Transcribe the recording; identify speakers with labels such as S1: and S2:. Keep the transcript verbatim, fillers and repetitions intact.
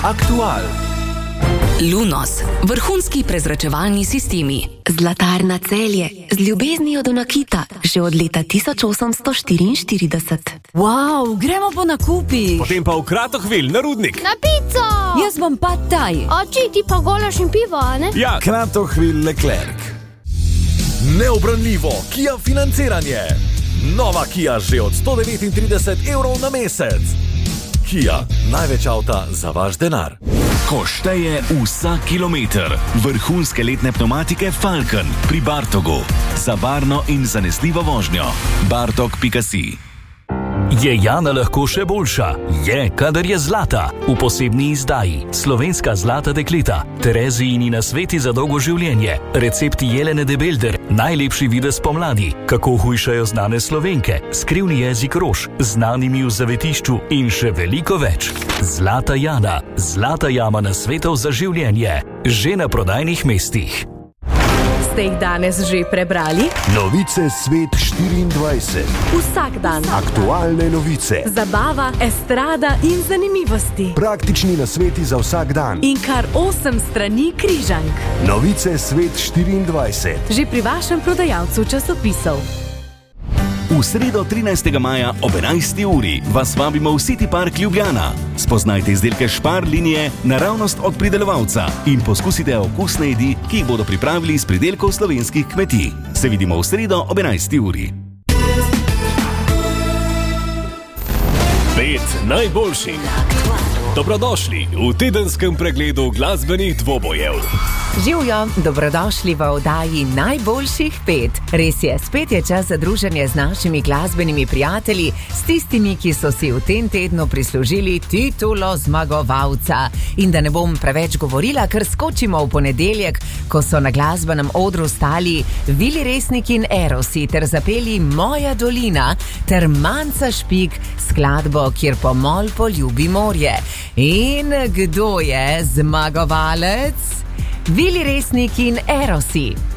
S1: Aktual.
S2: Lunos, vrhunski prezračevalni sistemi.
S3: Zlatarna Celje, z ljubeznijo do nakita, že od leta tisoč osemsto štiriinštirideset.
S4: Wow, gremo po nakupi.
S1: Potem pa v Kratochwil, na Rudnik.
S5: Na pico!
S4: Jaz bom pad thai.
S5: Oči, ti pa golaš in pivo, ne?
S1: Ja, Kratochwil Leclerc. Neobranljivo Kia financiranje. Nova Kia že od sto devetintrideset evrov na mesec. Kia, največ avta za vaš denar.
S6: Ko šteje vsak kilometr. Vrhunske letne pneumatike Falcon pri Bartogu. Za varno in zanesljivo vožnjo. bartok pika si.
S7: Je Jana lahko še boljša? Je, kadar je zlata. V posebni izdaji Slovenska zlata dekleta, Terezijini nasveti za dolgo življenje, recepti Jelene de Belder, najlepši videz pomladi, kako hujšajo znane Slovenke, skrivni jezik rož, znanimi v zavetišču in še veliko več. Zlata Jana, zlata jama nasvetov za življenje, že na prodajnih mestih.
S8: Ste jih danes že prebrali?
S9: Novice Svet štiriindvajset.
S8: Vsak dan.
S9: Aktualne novice.
S8: Zabava, estrada in zanimivosti.
S9: Praktični nasveti za vsak dan.
S8: In kar osem strani križank.
S9: Novice Svet štiriindvajset.
S8: Že pri vašem prodajalcu časopisov.
S6: V sredo trinajstega maja ob enajsti uri vas vabimo v City Park Ljubljana. Spoznajte izdelke Spar linije naravnost od pridelovalca in poskusite okusne jedi, ki jih bodo pripravili iz pridelkov slovenskih kmetij. Se vidimo v sredo ob enajsti uri.
S1: Pet najboljših. Dobrodošli v tedenskem pregledu glasbenih dvobojev.
S10: Živjo, dobrodošli v oddaji Najboljših pet. Res je, spet je čas za druženje z našimi glasbenimi prijatelji, s tistimi, ki so si v tem tednu prislužili titulo zmagovalca. In da ne bom preveč govorila, ker skočimo v ponedeljek, ko so na glasbenem odru stali Vili Resnik in Erosi ter zapeli Moja dolina ter Manca Špik, skladbo, kjer pomol poljubi morje. In kdo je zmagovalec? Vili Resnik in Erosi.